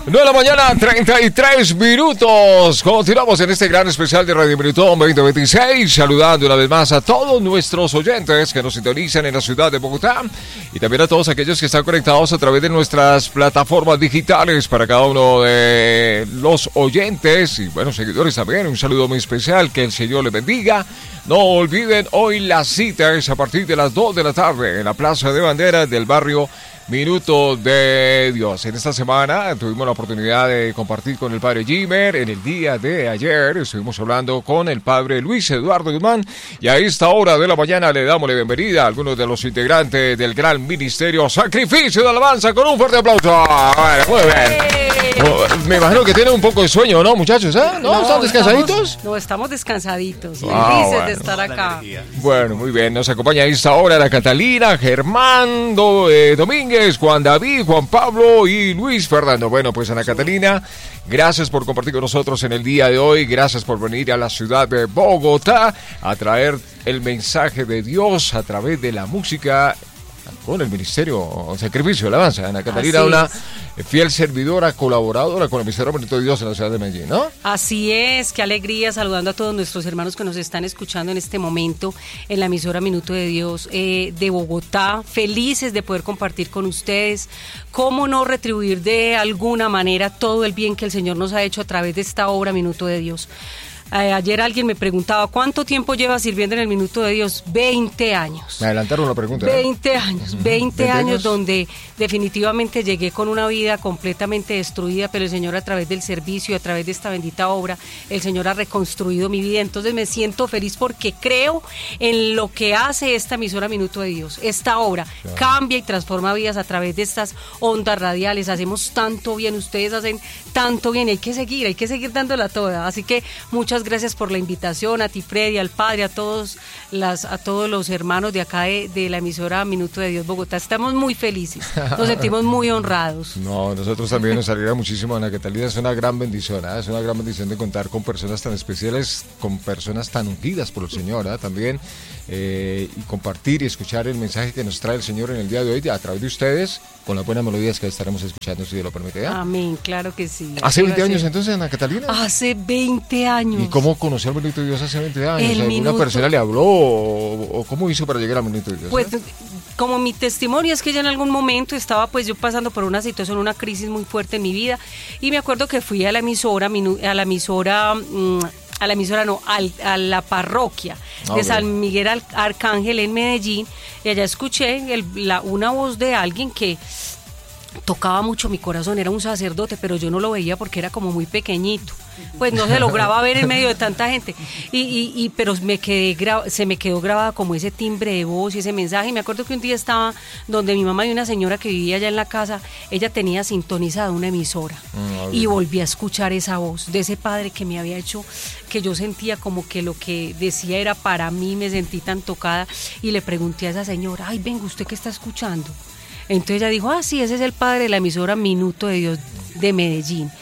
9 de la mañana, 33 minutos. Continuamos en este gran especial de Radio Minutón 2026, saludando una vez más a todos nuestros oyentes que nos sintonizan en la ciudad de Bogotá y también a todos aquellos que están conectados a través de nuestras plataformas digitales. Para cada uno de los oyentes y buenos seguidores también, un saludo muy especial, que el Señor les bendiga. No olviden, hoy la cita es a partir de las 2 de la tarde en la Plaza de Banderas del barrio Minuto de Dios. En esta semana tuvimos la oportunidad de compartir con el padre Jimmer. En el día de ayer estuvimos hablando con el padre Luis Eduardo Guzmán y a esta hora de la mañana le damos la bienvenida a algunos de los integrantes del gran ministerio Sacrificio de Alabanza con un fuerte aplauso. Bueno, muy bien. Me imagino que tienen un poco de sueño, ¿no, muchachos? ¿No? ¿Están descansaditos? No, estamos descansaditos, felices de estar acá. Bueno, muy bien. Nos acompaña a esta hora la Catalina, Germán, Domínguez, Juan David, Juan Pablo y Luis Fernando. Bueno, pues Ana Catalina, gracias por compartir con nosotros en el día de hoy. Gracias por venir a la ciudad de Bogotá a traer el mensaje de Dios a través de la música con el Ministerio Sacrificio de Alabanza. Ana Catalina, una fiel servidora, colaboradora con el Ministerio Minuto de Dios en la ciudad de Medellín, ¿no? Así es, qué alegría, saludando a todos nuestros hermanos que nos están escuchando en este momento en la emisora Minuto de Dios de Bogotá, felices de poder compartir con ustedes, cómo no retribuir de alguna manera todo el bien que el Señor nos ha hecho a través de esta obra Minuto de Dios. Ayer alguien me preguntaba, ¿cuánto tiempo llevas sirviendo en el Minuto de Dios? 20 años. Me adelantaron la pregunta. 20 años, 20 años donde definitivamente llegué con una vida completamente destruida, pero el Señor a través del servicio, a través de esta bendita obra, el Señor ha reconstruido mi vida. Entonces me siento feliz porque creo en lo que hace esta emisora Minuto de Dios. Esta obra cambia y transforma vidas a través de estas ondas radiales. Hacemos tanto bien, ustedes hacen tanto bien, hay que seguir dándola toda. Así que muchas gracias por la invitación, a ti Freddy, al padre, a todos los hermanos de acá de la emisora Minuto de Dios Bogotá. Estamos muy felices, nos sentimos muy honrados. No, nosotros también nos alegra muchísimo, Ana Catalina. Es una gran bendición, es una gran bendición de contar con personas tan especiales, con personas tan ungidas por el Señor, también, y compartir y escuchar el mensaje que nos trae el Señor en el día de hoy a través de ustedes, con las buenas melodías que estaremos escuchando, si Dios lo permite. Amén, claro que sí. ¿Hace 20 años entonces, Ana Catalina? Hace 20 años. ¿Y cómo conoció al Minuto de Dios hace 20 años? ¿Alguna persona le habló o cómo hizo para llegar al Minuto de Dios? Pues como mi testimonio es que ya en algún momento estaba pues yo pasando por una situación, una crisis muy fuerte en mi vida, y me acuerdo que fui a la parroquia de San Miguel Arcángel en Medellín, y allá escuché una voz de alguien que tocaba mucho mi corazón. Era un sacerdote, pero yo no lo veía porque era como muy pequeñito, pues no se lograba ver en medio de tanta gente, pero se me quedó grabada como ese timbre de voz y ese mensaje. Y me acuerdo que un día estaba donde mi mamá y una señora que vivía allá en la casa, ella tenía sintonizada una emisora, y volví a escuchar esa voz de ese padre que me había hecho, que yo sentía como que lo que decía era para mí. Me sentí tan tocada y le pregunté a esa señora, ay, venga, ¿usted qué está escuchando? Entonces ella dijo, sí, ese es el padre de la emisora Minuto de Dios de Medellín,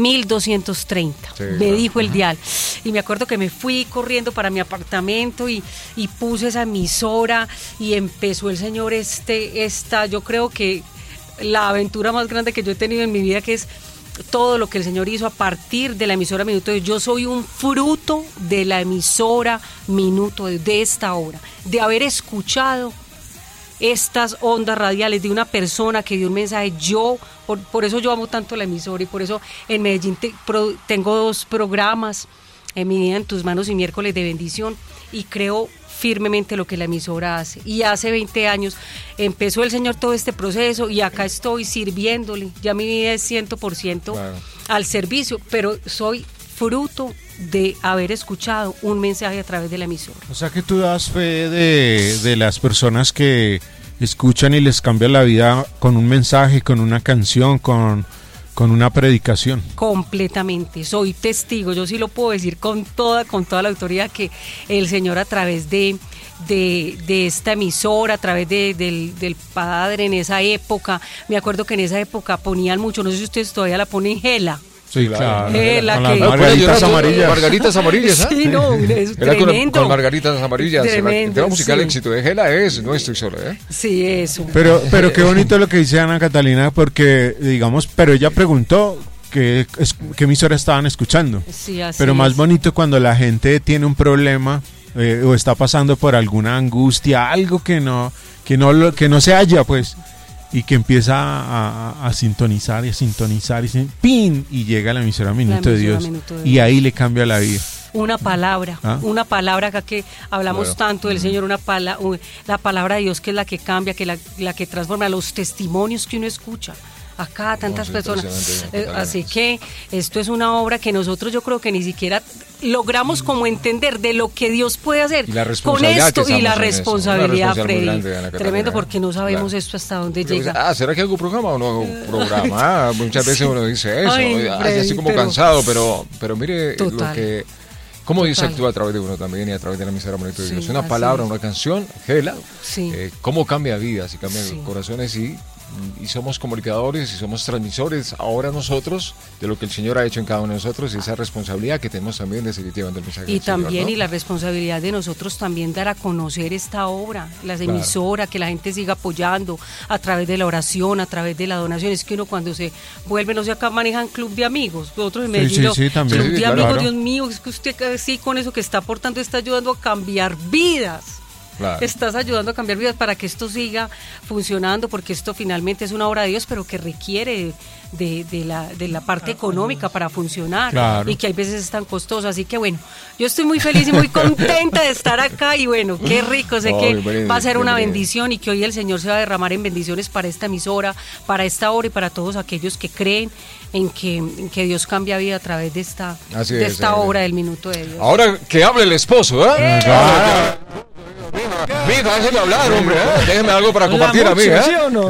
1230, me dijo el dial. Y me acuerdo que me fui corriendo para mi apartamento y puse esa emisora, y empezó el Señor yo creo que la aventura más grande que yo he tenido en mi vida, que es todo lo que el Señor hizo a partir de la emisora Minuto de Dios. Yo soy un fruto de la emisora Minuto de esta obra, de haber escuchado estas ondas radiales de una persona que dio un mensaje. Por eso yo amo tanto la emisora, y por eso en Medellín tengo 2 programas, en Mi Vida en Tus Manos y Miércoles de Bendición, y creo firmemente lo que la emisora hace. Y hace 20 años empezó el Señor todo este proceso, y acá estoy sirviéndole. Ya mi vida es 100% al servicio, pero soy fruto de haber escuchado un mensaje a través de la emisora. O sea que tú das fe de las personas que escuchan y les cambia la vida con un mensaje, con una canción, con una predicación. Completamente, soy testigo, yo sí lo puedo decir con toda la autoridad, que el Señor a través de esta emisora, a través del padre en esa época, me acuerdo que en esa época ponían mucho, no sé si ustedes todavía la ponen, Gela. Sí, claro. Con las margaritas amarillas. Margaritas amarillas, Sí, no, es era tremendo. Con margaritas amarillas. Tremendo, el tema musical éxito de Gela es No Estoy Solo, Sí, eso. Pero qué bonito lo que dice Ana Catalina, porque, digamos, pero ella preguntó qué emisora estaban escuchando. Sí, así Pero más es. bonito cuando la gente tiene un problema o está pasando por alguna angustia, algo que no se halla, pues, y que empieza a sintonizar y a sintonizar ¡pin! Y llega a la emisora Minuto de Dios. Y ahí le cambia la vida. Una palabra acá que hablamos tanto del Señor, la palabra de Dios que es la que cambia, que la que transforma, los testimonios que uno escucha. Acá tantas personas. Así que esto es una obra que nosotros yo creo que ni siquiera logramos como entender de lo que Dios puede hacer con esto y la responsabilidad, Freddy. Tremendo, porque no sabemos esto hasta dónde llega. ¿Será que hago programa o no hago programa? Muchas veces uno dice eso. Ay, Freddy, estoy como cansado, pero mire total. lo que... ¿Cómo Dios actúa a través de uno también y a través de la emisora Minuto de Dios? Sí, Una palabra, una canción, Gela. Sí. Cómo cambia vidas y cambia corazones y somos comunicadores y somos transmisores ahora nosotros de lo que el Señor ha hecho en cada uno de nosotros y esa responsabilidad que tenemos también de seguir llevando el mensaje y del Señor, también, ¿no? y la responsabilidad de nosotros también dar a conocer esta obra, las emisoras, que la gente siga apoyando a través de la oración, a través de la donación. Es que uno cuando se vuelve, no sé, acá manejan club de amigos, nosotros en Medellín, también. club de claro, amigos, claro. Dios mío, es que usted sí con eso que está aportando está ayudando a cambiar vidas. Claro. Estás ayudando a cambiar vidas para que esto siga funcionando, porque esto finalmente es una obra de Dios, pero que requiere de la parte económica para funcionar, claro. Y que hay veces es tan costoso. Así que bueno, yo estoy muy feliz y muy contenta de estar acá y bueno, qué rico, sé que va a ser una bendición y que hoy el Señor se va a derramar en bendiciones para esta emisora, para esta obra y para todos aquellos que creen en que Dios cambia vida a través de esta obra del Minuto de Dios. Ahora que hable el esposo, ¿eh? Mija, déjeme hablar, hombre, ¿eh? Déjeme algo para compartir a mí, ¿eh? ¿Sí o no?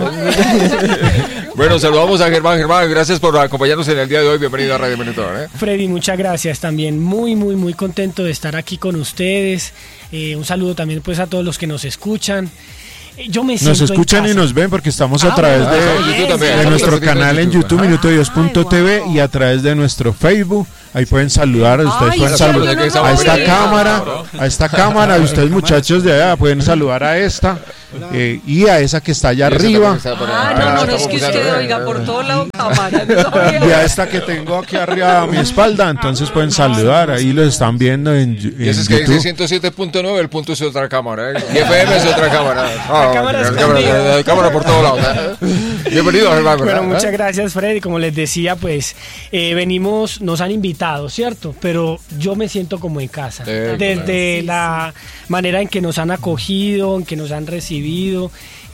Bueno, saludamos a Germán. Germán, gracias por acompañarnos en el día de hoy. Bienvenido a Radio Minuto, ¿eh? Freddy, muchas gracias también. Muy, muy, muy contento de estar aquí con ustedes. Un saludo también pues a todos los que nos escuchan. Yo me nos escuchan y nos ven porque estamos a través de nuestro canal en YouTube, minutodios.tv, y a través de nuestro Facebook. Ahí pueden saludar, ustedes pueden saludar a esta cámara, ustedes muchachos de allá pueden saludar a esta y a esa que está allá arriba. No, es que usted oiga por todos lados cámara. Y a esta que tengo aquí arriba a mi espalda, entonces pueden saludar, ahí lo están viendo en y ese es que YouTube. dice 107.9, el punto es otra cámara, ¿eh? Y FM es otra cámara. La cámara por todos lados, ¿eh? Bienvenido, Germán. Bueno, muchas gracias, Freddy. Como les decía, pues nos han invitado, ¿cierto? Pero yo me siento como en casa. Desde la manera en que nos han acogido, en que nos han recibido.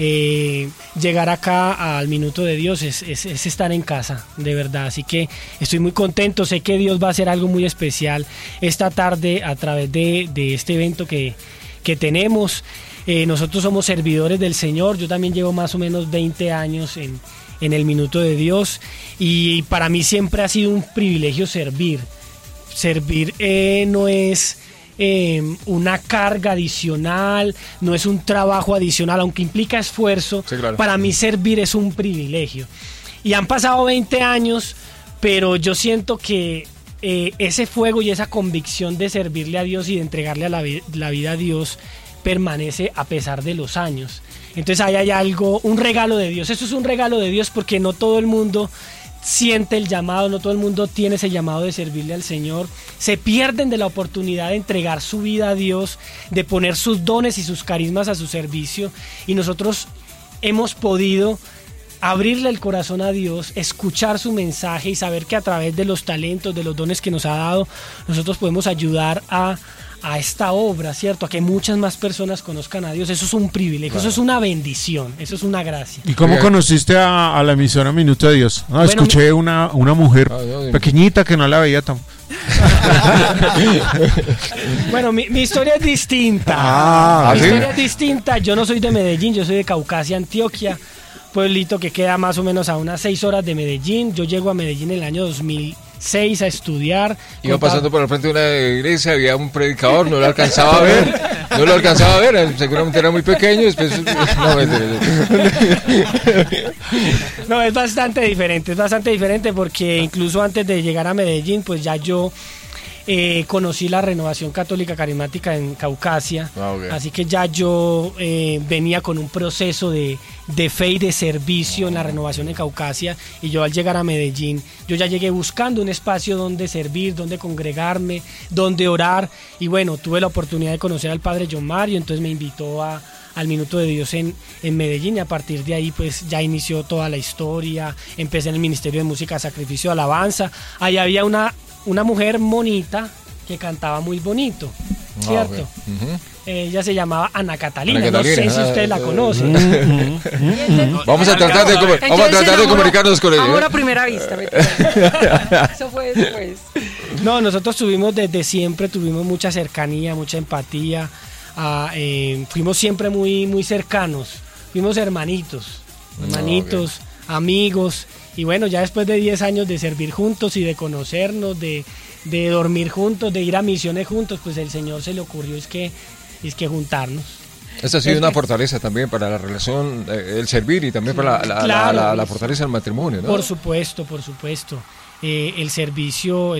Llegar acá al Minuto de Dios es estar en casa, de verdad. Así que estoy muy contento. Sé que Dios va a hacer algo muy especial esta tarde a través de este evento que tenemos. Nosotros somos servidores del Señor. Yo también llevo más o menos 20 años en el Minuto de Dios y para mí siempre ha sido un privilegio servir. Servir no es una carga adicional, no es un trabajo adicional, aunque implica esfuerzo. Sí, claro. Para mí servir es un privilegio. Y han pasado 20 años, pero yo siento que ese fuego y esa convicción de servirle a Dios y de entregarle a la vida a Dios permanece a pesar de los años. Entonces ahí hay algo, un regalo de Dios. Eso es un regalo de Dios porque no todo el mundo siente el llamado, no todo el mundo tiene ese llamado de servirle al Señor. Se pierden de la oportunidad de entregar su vida a Dios, de poner sus dones y sus carismas a su servicio, y nosotros hemos podido abrirle el corazón a Dios, escuchar su mensaje y saber que a través de los talentos, de los dones que nos ha dado, nosotros podemos ayudar a esta obra, ¿cierto? A que muchas más personas conozcan a Dios. Eso es un privilegio, claro. Eso es una bendición, eso es una gracia. ¿Y cómo conociste a la emisora Minuto de Dios? No, bueno, escuché una mujer pequeñita que no la veía tan... Bueno, mi historia es distinta. Mi historia es distinta. Yo no soy de Medellín, yo soy de Caucasia, Antioquia, pueblito que queda más o menos a unas 6 horas de Medellín. Yo llego a Medellín en el año 2006 a estudiar. Iba pasando por el frente de una iglesia, había un predicador, no lo alcanzaba a ver, seguramente era muy pequeño, después no, es bastante diferente porque incluso antes de llegar a Medellín, pues ya yo conocí la Renovación Católica Carismática en Caucasia, así que ya yo venía con un proceso de fe y de servicio en la Renovación en Caucasia, y yo al llegar a Medellín, yo ya llegué buscando un espacio donde servir, donde congregarme, donde orar, y bueno, tuve la oportunidad de conocer al Padre John Mario, entonces me invitó al Minuto de Dios en Medellín, y a partir de ahí pues ya inició toda la historia. Empecé en el Ministerio de Música, Sacrificio, Alabanza. Ahí había una mujer bonita que cantaba muy bonito, ¿cierto? Ella se llamaba Ana Catalina, no sé si ustedes la conocen. Vamos a tratar de comunicarnos con ella. Amor a primera vista. Eso fue después. No, nosotros desde siempre tuvimos mucha cercanía, mucha empatía. Fuimos siempre muy, muy cercanos, fuimos hermanitos, amigos, y bueno, ya después de 10 años de servir juntos y de conocernos, de dormir juntos, de ir a misiones juntos, pues el Señor se le ocurrió es que juntarnos. Esta ha sido una fortaleza también para la relación, el servir, y también para la fortaleza del matrimonio, ¿no? Por supuesto. El servicio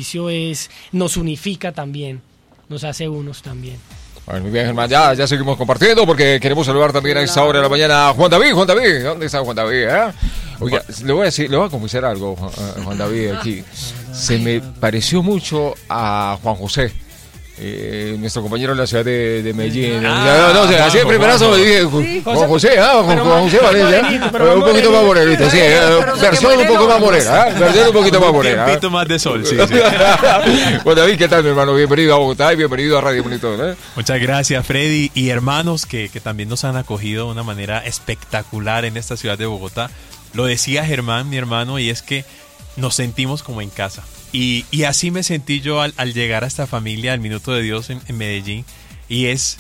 nos unifica también, nos hace unos también. Bueno, muy bien, Germán, ya seguimos compartiendo porque queremos saludar también a esta hora de la mañana a Juan David, ¿dónde está Juan David? Oiga, le voy a confesar algo, Juan David, aquí. Se me pareció mucho a Juan José, nuestro compañero de la ciudad de Medellín. Así de primerazo me dije, Juan José Valencia, un poquito más morenito, sí, versión un poco más morena, versión un poquito más morena. Un poquito más de sol, sí. Juan David, ¿qué tal, mi hermano? Bienvenido a Bogotá y bienvenido a Radio Monitor. Muchas gracias, Freddy, y hermanos que también nos han acogido de una manera espectacular en esta ciudad de Bogotá. Lo decía Germán, mi hermano, y es que nos sentimos como en casa. Y así me sentí yo al llegar a esta familia, al Minuto de Dios en Medellín. Y es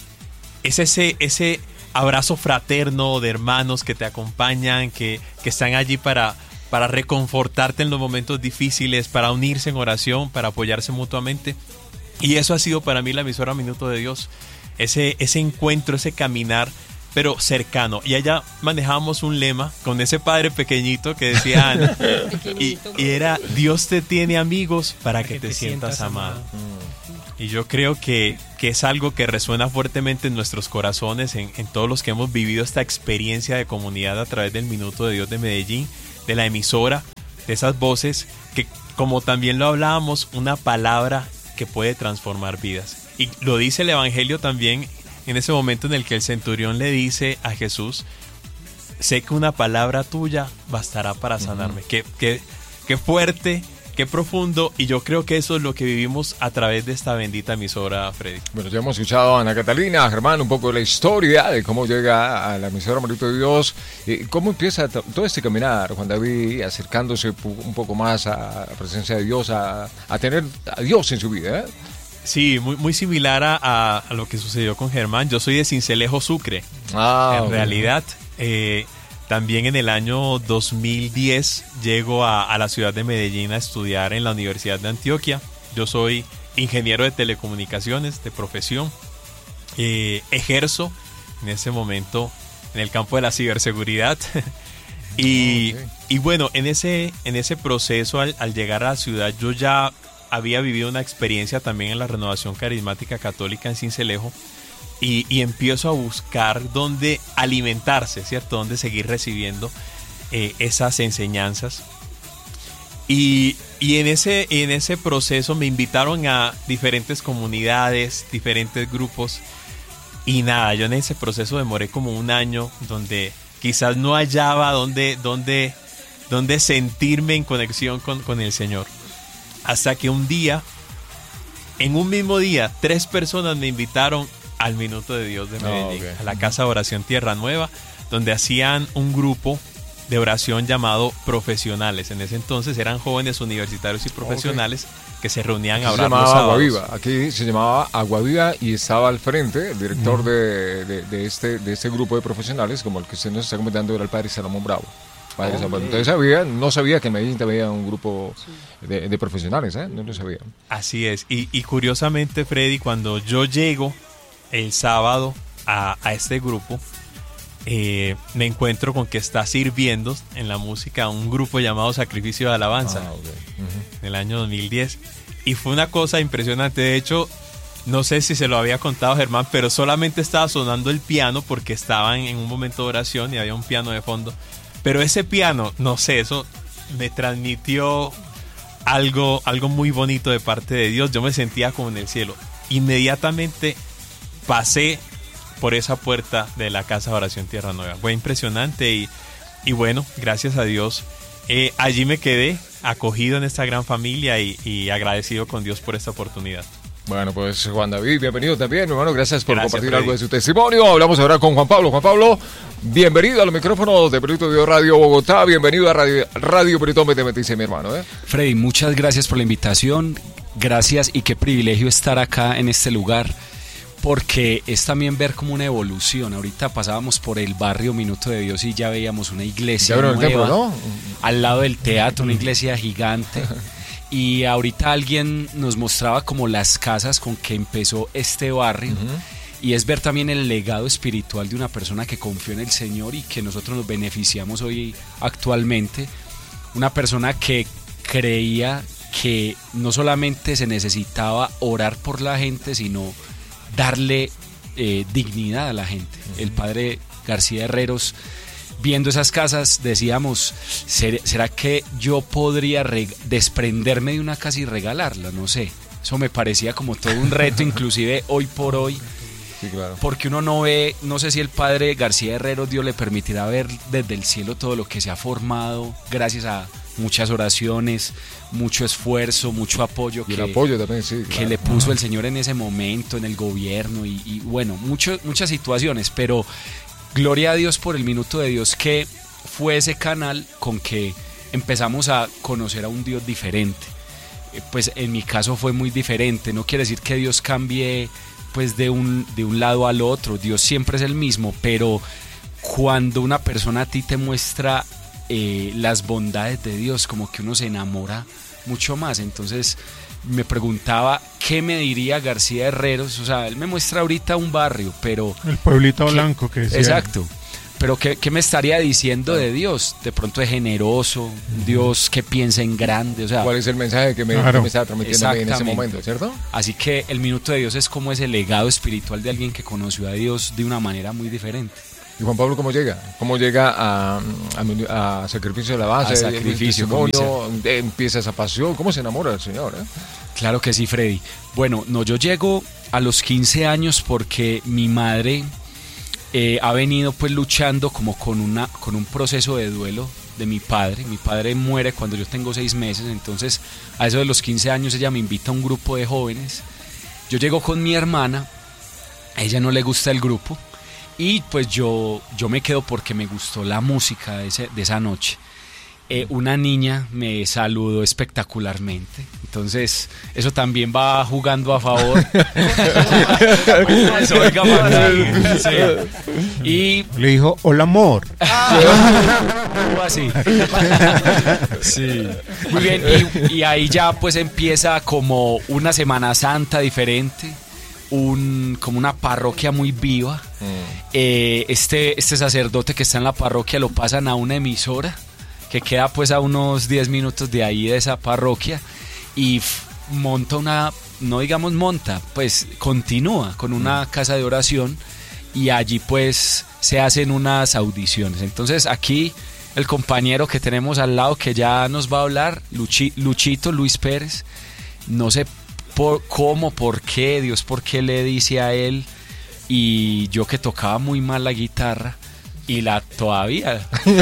ese abrazo fraterno de hermanos que te acompañan, que están allí para reconfortarte en los momentos difíciles, para unirse en oración, para apoyarse mutuamente. Y eso ha sido para mí la emisora Minuto de Dios. Ese encuentro, ese caminar, pero cercano. Y allá manejábamos un lema con ese padre pequeñito que decía Ana, y era: Dios te tiene amigos para que te sientas amado. Y yo creo que es algo que resuena fuertemente en nuestros corazones, en todos los que hemos vivido esta experiencia de comunidad a través del Minuto de Dios de Medellín, de la emisora, de esas voces que, como también lo hablábamos, una palabra que puede transformar vidas. Y lo dice el Evangelio también en ese momento en el que el centurión le dice a Jesús: sé que una palabra tuya bastará para sanarme. Qué fuerte, qué profundo, y yo creo que eso es lo que vivimos a través de esta bendita emisora, Freddy. Bueno, ya hemos escuchado a Ana Catalina, a Germán, un poco de la historia de cómo llega a la emisora Minuto de Dios, cómo empieza todo este caminar, Juan David, acercándose un poco más a la presencia de Dios, a tener a Dios en su vida, Sí, muy similar a lo que sucedió con Germán. Yo soy de Sincelejo, Sucre. En realidad, también en el año 2010 llego a la ciudad de Medellín a estudiar en la Universidad de Antioquia. Yo soy ingeniero de telecomunicaciones de profesión. Ejerzo en ese momento en el campo de la ciberseguridad. Y bueno, en ese proceso al llegar a la ciudad, yo ya había vivido una experiencia también en la Renovación Carismática Católica en Sincelejo, y empiezo a buscar dónde alimentarse, ¿cierto? Dónde seguir recibiendo esas enseñanzas. Y en ese proceso me invitaron a diferentes comunidades, diferentes grupos, y nada, yo en ese proceso demoré como un año donde quizás no hallaba dónde sentirme en conexión con el Señor. Hasta que un día, en un mismo día, 3 personas me invitaron al Minuto de Dios de Medellín, a la Casa de Oración Tierra Nueva, donde hacían un grupo de oración llamado Profesionales. En ese entonces eran jóvenes universitarios y profesionales que se reunían a orar los sábados. Aquí se llamaba Agua Viva, y estaba al frente el director de este grupo de profesionales, como el que usted nos está comentando, era el padre Salomón Bravo. Entonces no sabía que en Medellín había un grupo de profesionales, no lo sabía. Así es, y curiosamente, Freddy, cuando yo llego el sábado a este grupo, me encuentro con que está sirviendo en la música un grupo llamado Sacrificio de Alabanza, en el año 2010, y fue una cosa impresionante. De hecho, no sé si se lo había contado Germán, pero solamente estaba sonando el piano porque estaban en un momento de oración y había un piano de fondo. Pero ese piano, no sé, eso me transmitió algo muy bonito de parte de Dios. Yo me sentía como en el cielo. Inmediatamente pasé por esa puerta de la Casa de Oración Tierra Nueva. Fue impresionante y bueno, gracias a Dios. Allí me quedé acogido en esta gran familia y agradecido con Dios por esta oportunidad. Bueno, pues Juan David, bienvenido también, hermano. Gracias por compartir algo de su testimonio. Hablamos ahora con Juan Pablo. Juan Pablo, bienvenido a los micrófonos de Perito Dios Radio Bogotá. Bienvenido a Radio Perito 2026, mi hermano. Freddy, muchas gracias por la invitación. Gracias y qué privilegio estar acá en este lugar, porque es también ver como una evolución. Ahorita pasábamos por el barrio Minuto de Dios y ya veíamos una iglesia nueva, templo, ¿no? Al lado del teatro, una iglesia gigante. Y ahorita alguien nos mostraba como las casas con que empezó este barrio. Y es ver también el legado espiritual de una persona que confió en el Señor y que nosotros nos beneficiamos hoy actualmente. Una persona que creía que no solamente se necesitaba orar por la gente, sino darle dignidad a la gente. El padre García Herreros, viendo esas casas, decíamos, ¿será que yo podría desprenderme de una casa y regalarla? No sé, eso me parecía como todo un reto, inclusive hoy por hoy. Sí, claro. Porque uno no ve, no sé si el padre García Herreros, Dios le permitirá ver desde el cielo todo lo que se ha formado gracias a muchas oraciones, mucho esfuerzo, mucho apoyo, y el apoyo también, sí, que le puso el Señor en ese momento, en el gobierno y bueno, muchas situaciones, pero gloria a Dios por el Minuto de Dios, que fue ese canal con que empezamos a conocer a un Dios diferente. Pues en mi caso fue muy diferente, no quiere decir que Dios cambie pues de un lado al otro, Dios siempre es el mismo, pero cuando una persona a ti te muestra las bondades de Dios, como que uno se enamora mucho más. Entonces me preguntaba qué me diría García Herreros, o sea, él me muestra ahorita un barrio, pero el pueblito blanco que decía. Exacto, pero ¿qué me estaría diciendo de Dios? De pronto es generoso, Dios que piensa en grande, o sea, ¿cuál es el mensaje que me estaba transmitiendo en ese momento, cierto? Así que el Minuto de Dios es como ese legado espiritual de alguien que conoció a Dios de una manera muy diferente. ¿Y Juan Pablo cómo llega? ¿Cómo llega a Sacrificio de la Base? A Sacrificio. ¿Empieza esa pasión? ¿Cómo se enamora del Señor? Claro que sí, Freddy. Bueno, yo llego a los 15 años porque mi madre ha venido pues luchando como con un proceso de duelo de mi padre. Mi padre muere cuando yo tengo 6 meses, entonces a eso de los 15 años ella me invita a un grupo de jóvenes. Yo llego con mi hermana, a ella no le gusta el grupo, y pues yo me quedo porque me gustó la música de esa noche. Una niña me saludó espectacularmente, entonces eso también va jugando a favor. Y le dijo, hola amor. Algo así. Sí. Muy bien, y ahí ya pues empieza como una Semana Santa diferente, como una parroquia muy viva. Este sacerdote que está en la parroquia lo pasan a una emisora que queda pues a unos 10 minutos de ahí, de esa parroquia, y pues continúa con una casa de oración, y allí pues se hacen unas audiciones. Entonces aquí el compañero que tenemos al lado, que ya nos va a hablar, Luchito Luis Pérez, no sé por qué, Dios por qué le dice a él, y yo que tocaba muy mal la guitarra, y todavía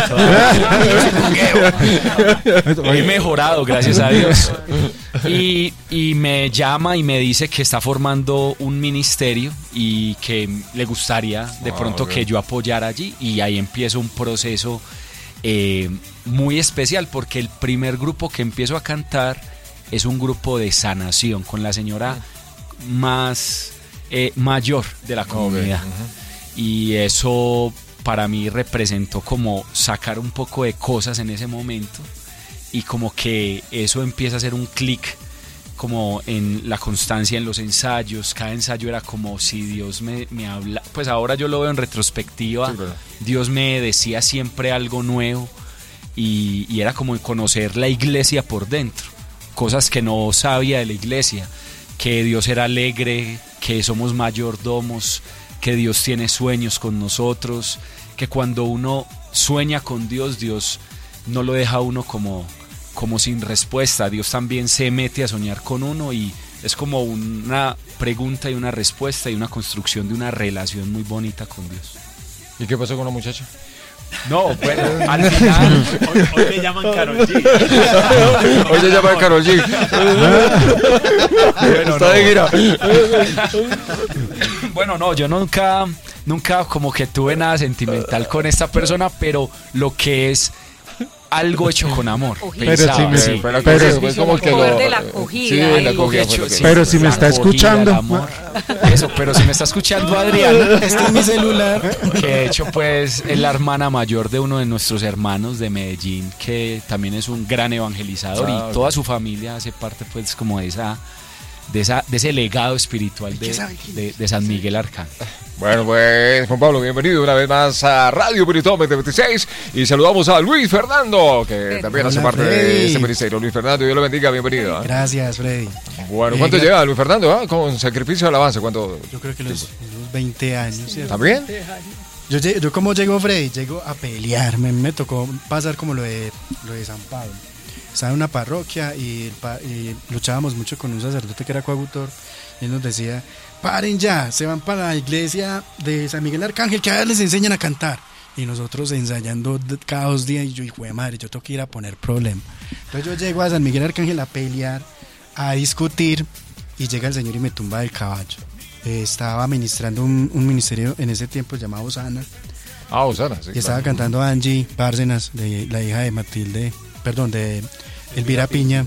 he mejorado, gracias a Dios, y me llama y me dice que está formando un ministerio y que le gustaría de pronto que yo apoyara allí, y ahí empieza un proceso muy especial, porque el primer grupo que empiezo a cantar es un grupo de sanación con la señora más mayor de la comunidad. Y eso para mí representó como sacar un poco de cosas en ese momento, y como que eso empieza a hacer un clic como en la constancia en los ensayos. Cada ensayo era como si Dios me habla, pues ahora yo lo veo en retrospectiva, sí, claro. Dios me decía siempre algo nuevo, y era como conocer la iglesia por dentro, cosas que no sabía de la iglesia, que Dios era alegre, que somos mayordomos, que Dios tiene sueños con nosotros, que cuando uno sueña con Dios, Dios no lo deja a uno como sin respuesta. Dios también se mete a soñar con uno y es como una pregunta y una respuesta y una construcción de una relación muy bonita con Dios. ¿Y qué pasó con la muchacha? No, bueno, al final hoy le llaman Karol G. Hoy le llaman Karol G. Está de gira. Bueno, no, yo nunca como que tuve nada sentimental con esta persona, pero lo que es algo hecho con amor. Pero si me está escuchando, pero si me está escuchando Adriana, está en mi celular, que de hecho pues es la hermana mayor de uno de nuestros hermanos de Medellín, que también es un gran evangelizador y toda su familia hace parte pues como de ese legado espiritual de San Miguel Arcángel. Bueno, pues Juan Pablo, bienvenido una vez más a Radio Piritón 2026 y saludamos a Luis Fernando, que también hace parte de este ministerio. Luis Fernando, Dios lo bendiga, bienvenido. Gracias, Freddy. Bueno, ¿cuánto lleva Luis Fernando? Con Sacrificio de Alabanza, ¿cuánto? Yo creo que los 20 años. ¿Cierto? ¿También? Yo como llego, Freddy, llego a pelear, me tocó pasar como lo de San Pablo. Estaba en una parroquia y luchábamos mucho con un sacerdote que era coautor y él nos decía: paren ya, se van para la iglesia de San Miguel Arcángel, que a les enseñan a cantar. Y nosotros ensayando cada 2 días y yo, hijo de madre, yo tengo que ir a poner problema. Entonces yo llego a San Miguel Arcángel a pelear, a discutir, y llega el Señor y me tumba del caballo. Estaba ministrando un ministerio en ese tiempo llamado Osana. Osana, sí. Y estaba cantando Angie Bárcenas, la hija de de Elvira Piña.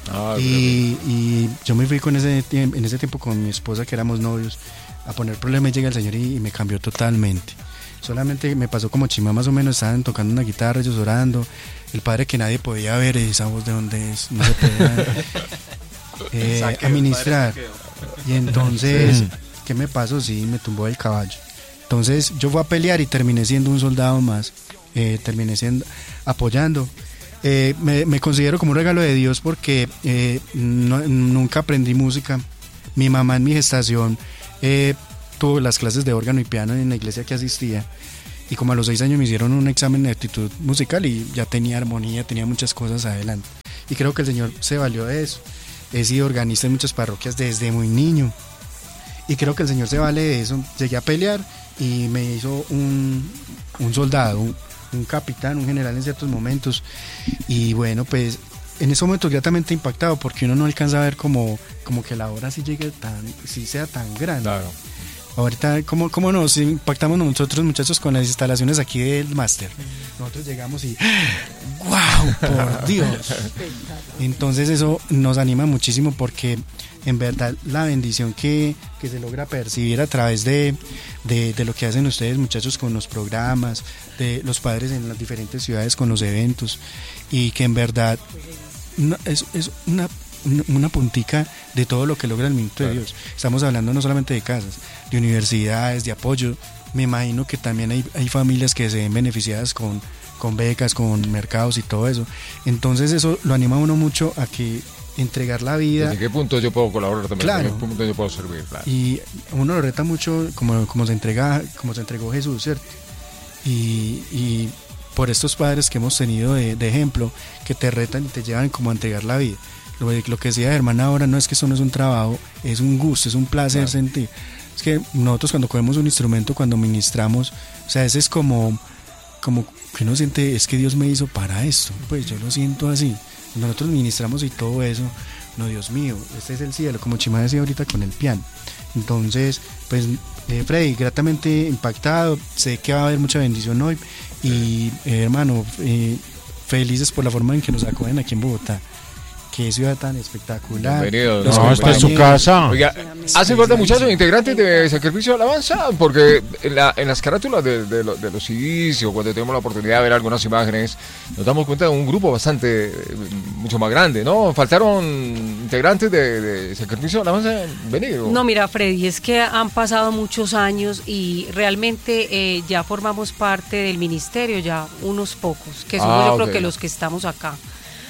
Y yo me fui en ese tiempo con mi esposa, que éramos novios, a poner problema, y llega el Señor y me cambió totalmente. Solamente me pasó como chima, más o menos. Estaban tocando una guitarra, ellos orando, el padre que nadie podía ver, esa voz de donde es, no se podía administrar. Y entonces, ¿qué me pasó? Sí, me tumbó el caballo. Entonces yo fui a pelear y terminé siendo un soldado más, terminé apoyando. Me considero como un regalo de Dios porque nunca aprendí música. Mi mamá en mi gestación tuvo las clases de órgano y piano en la iglesia que asistía, y como a los 6 años me hicieron un examen de aptitud musical y ya tenía armonía, tenía muchas cosas adelante, y creo que el Señor se valió de eso. He sido organista en muchas parroquias desde muy niño y creo que el Señor se vale de eso. Llegué a pelear y me hizo un soldado, un capitán, un general en ciertos momentos, y bueno, pues en ese momento gratamente impactado, porque uno no alcanza a ver como que la obra sí sea tan grande. Claro. Ahorita, ¿cómo nos impactamos nosotros, muchachos, con las instalaciones aquí del máster? Nosotros llegamos y ¡wow! ¡Por Dios! Entonces eso nos anima muchísimo, porque en verdad la bendición que se logra percibir a través de lo que hacen ustedes, muchachos, con los programas, de los padres en las diferentes ciudades con los eventos, y que en verdad es una puntica de todo lo que logra el Ministerio de Dios. Estamos hablando no solamente de casas, de universidades, de apoyo. Me imagino que también hay familias que se ven beneficiadas con becas, con mercados y todo eso. Entonces eso lo anima a uno mucho a que entregar la vida. ¿Desde qué punto yo puedo colaborar también? Claro. ¿Desde qué punto yo puedo servir? Claro. Y uno lo reta mucho como se entregó Jesús, ¿cierto? Y por estos padres que hemos tenido de ejemplo, que te retan y te llevan como a entregar la vida. Lo que decía Germán ahora, no es que esto no es un trabajo, es un gusto, es un placer sentir. Es que nosotros cuando cogemos un instrumento, cuando ministramos, o sea, ese es como que uno siente, es que Dios me hizo para esto. Pues yo lo siento así. Nosotros ministramos y todo eso, no, Dios mío, este es el cielo, como Chima decía ahorita con el piano. Entonces, pues Freddy, gratamente impactado, sé que va a haber mucha bendición hoy, y hermano, felices por la forma en que nos acogen aquí en Bogotá. Qué ciudad tan espectacular. Bienvenido. No, esta es su casa. Oiga, ¿hacen falta muchachos integrantes de Sacrificio de Alabanza? Porque en las carátulas de los CDs, o cuando tenemos la oportunidad de ver algunas imágenes, nos damos cuenta de un grupo mucho más grande, ¿no? ¿Faltaron integrantes de Sacrificio de Alabanza venir? No, mira, Freddy, es que han pasado muchos años y realmente ya formamos parte del ministerio, ya unos pocos, que somos yo creo que los que estamos acá.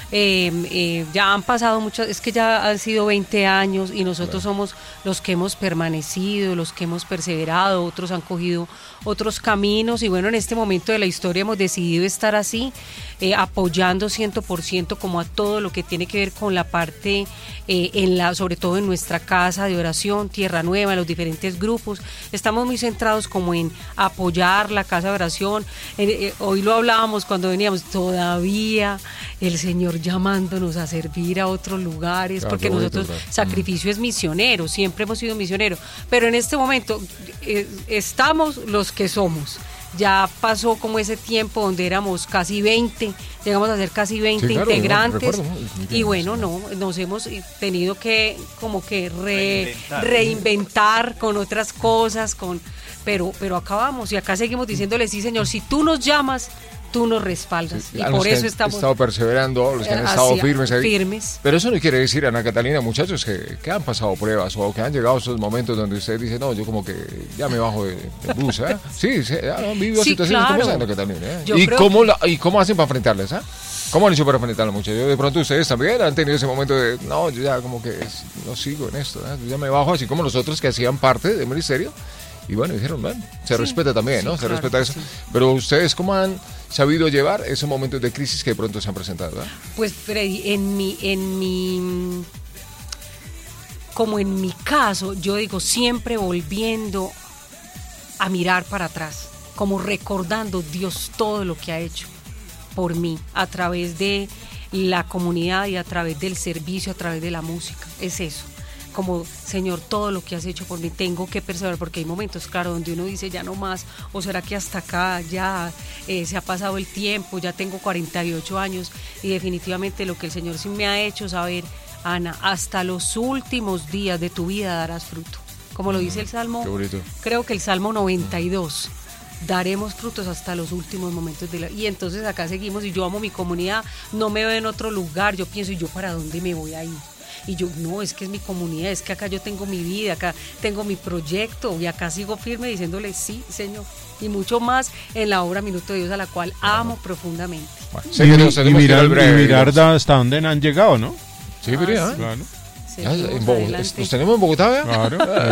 ya han pasado muchas, es que ya han sido 20 años y nosotros somos los que hemos permanecido, los que hemos perseverado, otros han cogido otros caminos y bueno, en este momento de la historia hemos decidido estar así, apoyando 100% como a todo lo que tiene que ver con la parte, sobre todo en nuestra casa de oración, Tierra Nueva, en los diferentes grupos. Estamos muy centrados como en apoyar la casa de oración. Hoy lo hablábamos cuando veníamos, todavía el Señor llamándonos a servir a otros lugares, porque nosotros, sacrificio es misionero, siempre hemos sido misioneros, pero en este momento estamos los que somos. Ya pasó como ese tiempo donde éramos casi 20, llegamos a ser casi 20 integrantes y bueno, nos hemos tenido que como que reinventar con otras cosas, pero acabamos y acá seguimos diciéndole, sí Señor, si tú nos llamas, tú nos respaldas y por eso estamos estado perseverando, los que han estado firmes ahí. Pero eso no quiere decir, Ana Catalina, muchachos, que han pasado pruebas o que han llegado esos momentos donde usted dice, no, yo como que ya me bajo del bus, ¿eh? Sí, han vivido situaciones como esa, Ana Catalina, ¿eh? ¿Y cómo hacen para enfrentarlas, eh? ¿Cómo han hecho para enfrentarlas, muchachos? De pronto ustedes también han tenido ese momento de, no, yo ya como que no sigo en esto, ¿eh? Yo ya me bajo, así como los otros que hacían parte del ministerio. Y bueno, dijeron, bueno, se respeta también, ¿no? Se respeta eso. Pero ustedes, ¿cómo han sabido llevar esos momentos de crisis que de pronto se han presentado, ¿verdad? Pues, Freddy, como en mi caso, yo digo, siempre volviendo a mirar para atrás, como recordando Dios todo lo que ha hecho por mí, a través de la comunidad y a través del servicio, a través de la música. Es eso. Como, Señor, todo lo que has hecho por mí, tengo que perseverar, porque hay momentos, claro, donde uno dice ya no más, o será que hasta acá ya se ha pasado el tiempo, ya tengo 48 años y definitivamente lo que el Señor sí me ha hecho saber, Ana, hasta los últimos días de tu vida darás fruto, como lo dice el Salmo, creo que el Salmo 92, daremos frutos hasta los últimos momentos de la... Y entonces acá seguimos y yo amo mi comunidad, no me veo en otro lugar, yo pienso, ¿y yo para dónde me voy a ir? Y yo, no, es que es mi comunidad, es que acá yo tengo mi vida, acá tengo mi proyecto y acá sigo firme diciéndole sí, Señor. Y mucho más en la obra Minuto de Dios, a la cual amo profundamente. Bueno, y mirar hasta dónde han llegado, ¿no? Sí, pero claro. ¿Los tenemos en Bogotá? ¿Verdad?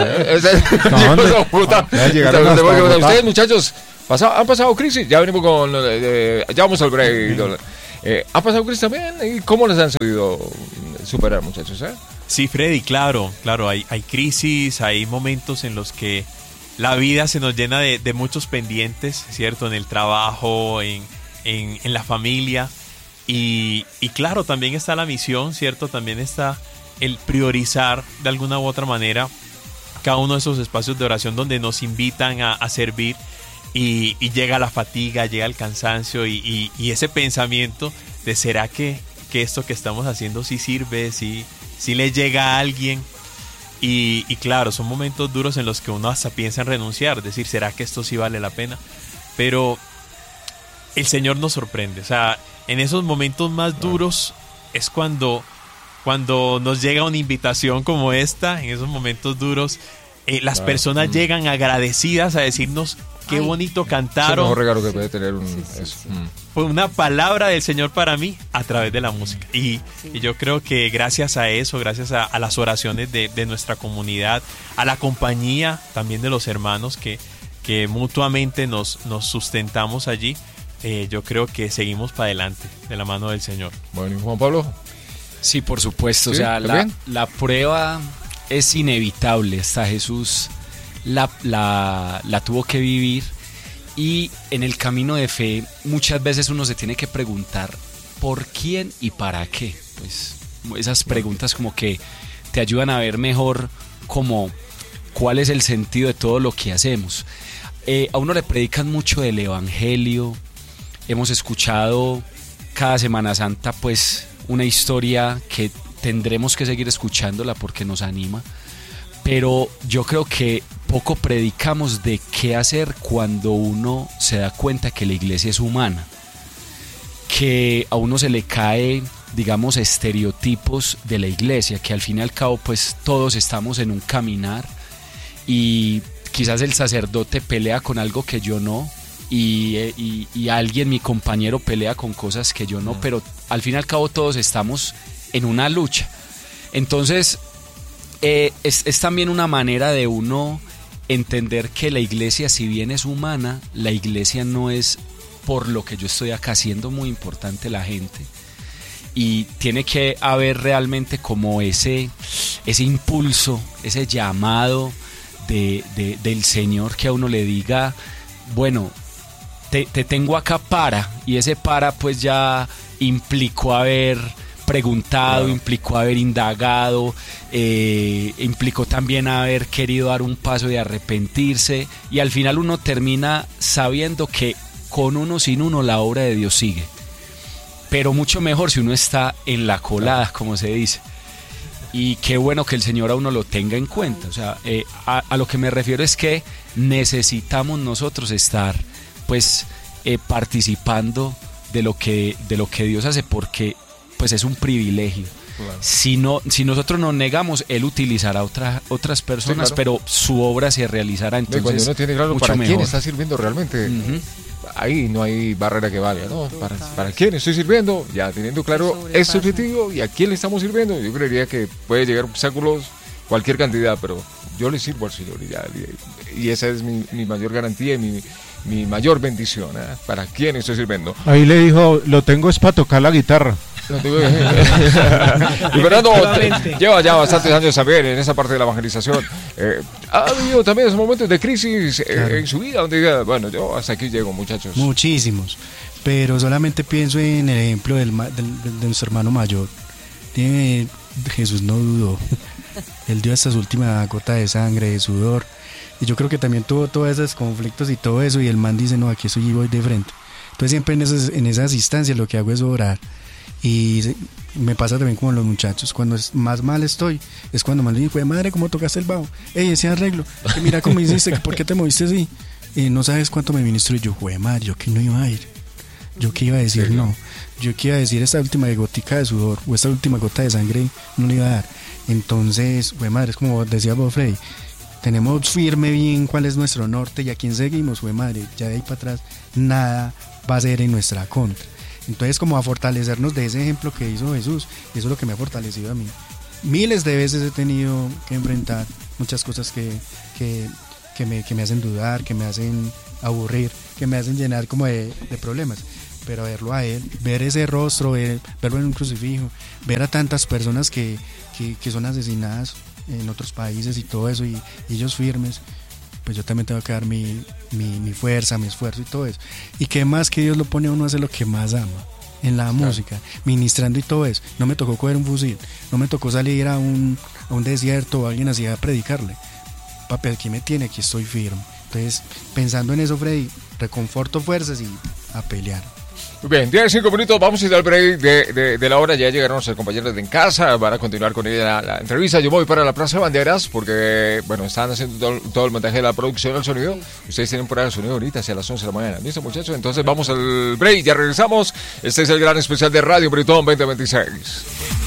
Claro. Ustedes, muchachos, han pasado crisis, ya venimos con... ya vamos al break. ¿Ha pasado crisis también? ¿Y cómo les han sabido superar, muchachos? Sí, Freddy, claro, hay crisis, hay momentos en los que la vida se nos llena de muchos pendientes, ¿cierto? En el trabajo, en la familia y claro, también está la misión, ¿cierto? También está el priorizar de alguna u otra manera cada uno de esos espacios de oración donde nos invitan a servir. Y llega la fatiga, llega el cansancio y ese pensamiento de ¿será que esto que estamos haciendo sí sirve, sí le llega a alguien? Y claro, son momentos duros en los que uno hasta piensa en renunciar, decir ¿será que esto sí vale la pena? Pero el Señor nos sorprende, o sea, en esos momentos más duros es cuando nos llega una invitación como esta, en esos momentos duros las personas llegan agradecidas a decirnos qué bonito cantaron. Es el mejor regalo que puede tener Fue una palabra del Señor para mí a través de la música. Y yo creo que gracias a eso, gracias a las oraciones de nuestra comunidad, a la compañía también de los hermanos que mutuamente nos sustentamos allí, yo creo que seguimos para adelante de la mano del Señor. Bueno, ¿y Juan Pablo? Sí, por supuesto. ¿Sí? O sea, la prueba es inevitable. Hasta Jesús la tuvo que vivir, y en el camino de fe muchas veces uno se tiene que preguntar ¿por quién y para qué? Pues esas preguntas como que te ayudan a ver mejor como cuál es el sentido de todo lo que hacemos. A uno le predican mucho del evangelio, hemos escuchado cada Semana Santa pues una historia que tendremos que seguir escuchándola porque nos anima, pero yo creo que poco predicamos de qué hacer cuando uno se da cuenta que la iglesia es humana, que a uno se le cae, digamos, estereotipos de la iglesia, que al fin y al cabo pues todos estamos en un caminar y quizás el sacerdote pelea con algo que yo no, y alguien, mi compañero, pelea con cosas que yo no, pero al fin y al cabo todos estamos en una lucha. Entonces, es también una manera de uno entender que la iglesia, si bien es humana, la iglesia no es por lo que yo estoy acá, siendo muy importante la gente. Y tiene que haber realmente como ese impulso, ese llamado del Señor, que a uno le diga, bueno, te tengo acá para, y ese para pues ya implicó haber preguntado, claro, implicó haber indagado, implicó también haber querido dar un paso de arrepentirse, y al final uno termina sabiendo que con uno, sin uno, la obra de Dios sigue. Pero mucho mejor si uno está en la colada, como se dice. Y qué bueno que el Señor a uno lo tenga en cuenta. O sea, a lo que me refiero es que necesitamos nosotros estar pues participando de lo que Dios hace, porque pues es un privilegio. Claro. Si nosotros nos negamos, Él utilizará otras personas, sí, claro, pero su obra se realizará. Entonces, cuando uno tiene claro para quién está sirviendo realmente, ahí no hay barrera que valga, ¿no? ¿Para quién estoy sirviendo? Ya teniendo claro ese objetivo y a quién le estamos sirviendo, yo creería que puede llegar obstáculos, cualquier cantidad, pero yo le sirvo al Señor y esa es mi mayor garantía y mi mayor bendición, ¿eh? ¿Para quién estoy sirviendo? Ahí le dijo, lo tengo es para tocar la guitarra. Y Fernando lleva ya bastantes años también en esa parte de la evangelización. Ha habido también esos momentos de crisis claro, en su vida donde diga, bueno, yo hasta aquí llego, muchachos. Muchísimos, pero solamente pienso en el ejemplo de nuestro hermano mayor. Jesús no dudó, él dio hasta su última gota de sangre, de sudor, y yo creo que también tuvo todos esos conflictos y todo eso, y el man dice, no, aquí estoy y voy de frente. Entonces siempre en esas instancias lo que hago es orar. Y me pasa también con los muchachos, cuando más mal estoy, es cuando más le digo, madre, ¿cómo tocaste el bajo? Ese arreglo, que mira cómo hiciste, que ¿por qué te moviste así? No sabes cuánto me ministro. Y yo, madre, yo que no iba a ir, yo que iba a decir no, yo que iba a decir esta última gotica de sudor o esta última gota de sangre no le iba a dar. Entonces, madre, es como decía Bob Frey, tenemos firme bien cuál es nuestro norte y a quién seguimos, madre, ya de ahí para atrás nada va a ser en nuestra contra. Entonces, como a fortalecernos de ese ejemplo que hizo Jesús, y eso es lo que me ha fortalecido a mí. Miles de veces he tenido que enfrentar muchas cosas que me hacen dudar, que me hacen aburrir, que me hacen llenar como de problemas. Pero verlo a Él, ver ese rostro, verlo en un crucifijo, ver a tantas personas que son asesinadas en otros países y todo eso, y ellos firmes, pues yo también tengo que dar mi fuerza, mi esfuerzo y todo eso. Y qué más que Dios lo pone a uno a hacer lo que más ama, en la música, ministrando y todo eso. No me tocó coger un fusil, no me tocó salir a un desierto o alguien así a predicarle. Papi, aquí me tiene, aquí estoy firme. Entonces, pensando en eso, Freddy, reconforto fuerzas y a pelear. Muy bien, 15 minutos, vamos a ir al break de la hora, ya llegaron nuestros compañeros de En Casa, van a continuar con ella la entrevista. Yo voy para la Plaza de Banderas porque, bueno, están haciendo todo el montaje de la producción del sonido. Ustedes tienen por ahí el sonido ahorita hacia las 11 de la mañana. ¿Listo, muchachos? Entonces vamos al break, ya regresamos. Este es el gran especial de Radio Britón 2026.